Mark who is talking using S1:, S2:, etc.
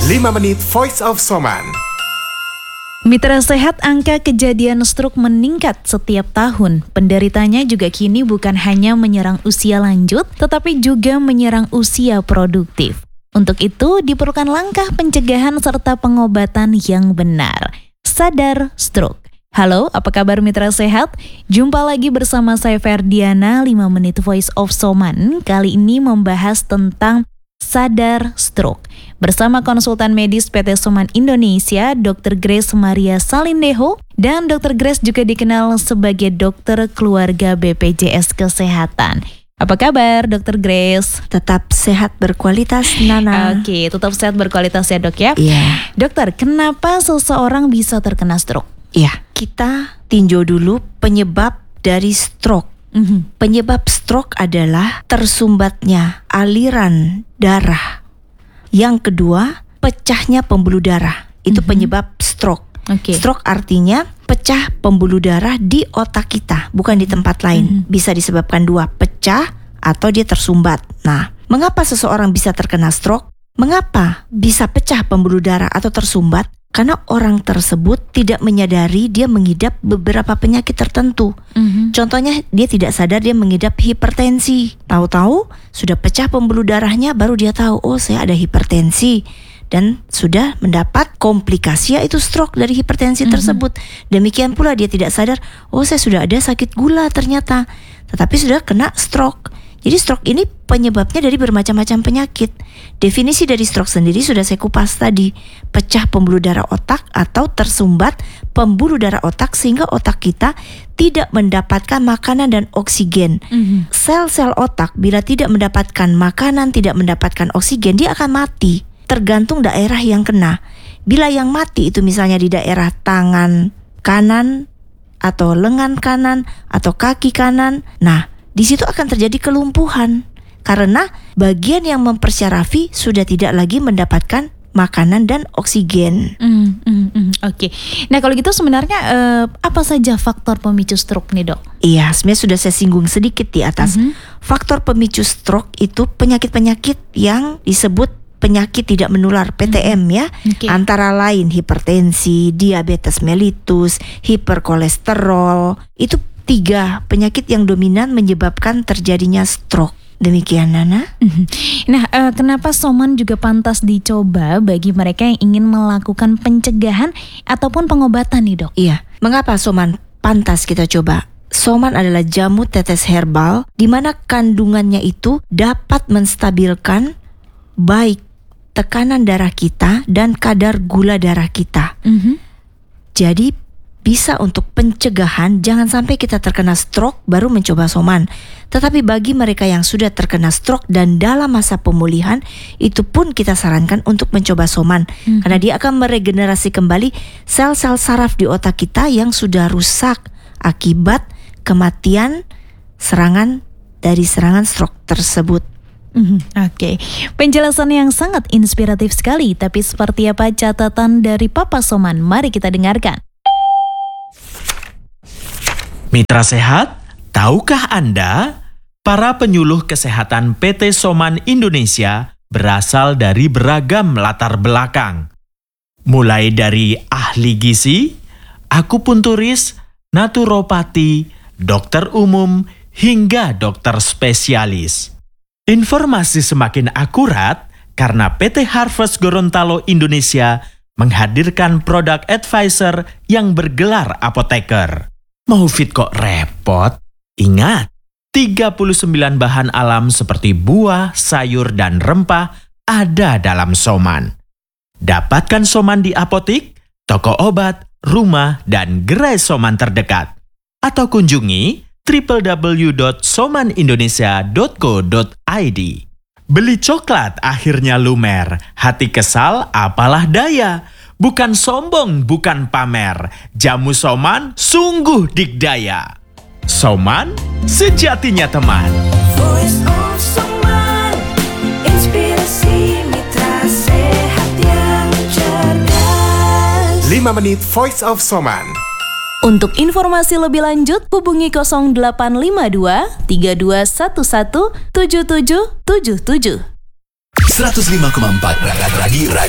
S1: 5 menit Voice of Soman.
S2: Mitra sehat, angka kejadian stroke meningkat setiap tahun. Penderitanya juga kini bukan hanya menyerang usia lanjut, tetapi juga menyerang usia produktif. Untuk itu, diperlukan langkah pencegahan serta pengobatan yang benar. Sadar stroke. Halo, apa kabar mitra sehat? Jumpa lagi bersama saya Ferdiana, 5 menit Voice of Soman. Kali ini membahas tentang sadar stroke. Bersama konsultan medis PT Soman Indonesia, Dr. Grace Maria Salindeho, dan Dr. Grace juga dikenal sebagai dokter keluarga BPJS Kesehatan. Apa kabar Dr. Grace?
S3: Tetap sehat berkualitas, Nana.
S2: Oke, tetap sehat berkualitas ya dok ya?
S3: Iya.
S2: Dokter, kenapa seseorang bisa terkena stroke?
S3: Iya, kita tinjau dulu penyebab dari stroke. Penyebab stroke adalah tersumbatnya aliran darah. Yang kedua, pecahnya pembuluh darah. Itu penyebab stroke. Stroke artinya pecah pembuluh darah di otak kita, bukan di tempat lain. Bisa disebabkan dua, pecah atau dia tersumbat. Nah, mengapa seseorang bisa terkena stroke? Mengapa bisa pecah pembuluh darah atau tersumbat? Karena orang tersebut tidak menyadari dia mengidap beberapa penyakit tertentu. Contohnya dia tidak sadar dia mengidap hipertensi. Tahu-tahu sudah pecah pembuluh darahnya, baru dia tahu, oh saya ada hipertensi. Dan sudah mendapat komplikasi, yaitu stroke dari hipertensi tersebut. Demikian pula dia tidak sadar, oh saya sudah ada sakit gula ternyata, tetapi sudah kena stroke. Jadi stroke ini penyebabnya dari bermacam-macam penyakit. Definisi dari stroke sendiri sudah saya kupas tadi. Pecah pembuluh darah otak atau tersumbat pembuluh darah otak sehingga otak kita tidak mendapatkan makanan dan oksigen. Sel-sel otak bila tidak mendapatkan makanan, tidak mendapatkan oksigen, dia akan mati. Tergantung daerah yang kena. Bila yang mati itu misalnya di daerah tangan kanan atau lengan kanan atau kaki kanan, nah di situ akan terjadi kelumpuhan karena bagian yang mempersyarafi sudah tidak lagi mendapatkan makanan dan oksigen.
S2: Oke. Nah kalau gitu sebenarnya apa saja faktor pemicu stroke nih dok?
S3: Iya, sebenarnya sudah saya singgung sedikit di atas. Faktor pemicu stroke itu penyakit-penyakit yang disebut penyakit tidak menular, PTM ya. Antara lain hipertensi, diabetes mellitus, hiperkolesterol. Itu 3 penyakit yang dominan menyebabkan terjadinya stroke. Demikian Nana.
S2: Nah, kenapa Soman juga pantas dicoba bagi mereka yang ingin melakukan pencegahan ataupun pengobatan nih dok?
S3: Iya, mengapa Soman pantas kita coba? Soman adalah jamu tetes herbal di mana kandungannya itu dapat menstabilkan baik tekanan darah kita dan kadar gula darah kita. Jadi bisa untuk pencegahan, jangan sampai kita terkena stroke baru mencoba Soman. Tetapi bagi mereka yang sudah terkena stroke dan dalam masa pemulihan, itu pun kita sarankan untuk mencoba Soman. Karena dia akan meregenerasi kembali sel-sel saraf di otak kita yang sudah rusak akibat kematian serangan stroke tersebut.
S2: Oke. Penjelasan yang sangat inspiratif sekali. Tapi seperti apa catatan dari Papa Soman? Mari kita dengarkan.
S4: Mitra sehat, tahukah Anda, para penyuluh kesehatan PT Soman Indonesia berasal dari beragam latar belakang. Mulai dari ahli gizi, akupunturis, naturopati, dokter umum, hingga dokter spesialis. Informasi semakin akurat karena PT Harvest Gorontalo Indonesia menghadirkan produk advisor yang bergelar apoteker. Mau fit kok repot? Ingat, 39 bahan alam seperti buah, sayur, dan rempah ada dalam Soman. Dapatkan Soman di apotik, toko obat, rumah, dan gerai Soman terdekat. Atau kunjungi www.somanindonesia.co.id. Beli coklat akhirnya lumer, hati kesal apalah daya. Bukan sombong, bukan pamer. Jamu Soman sungguh dikdaya. Soman, sejatinya teman.
S5: Voice of Soman, inspirasi mitra sehat yang cerdas.
S1: 5 menit Voice of Soman.
S2: Untuk informasi lebih lanjut, hubungi 0852 3211 7777.
S6: 105,4 Radio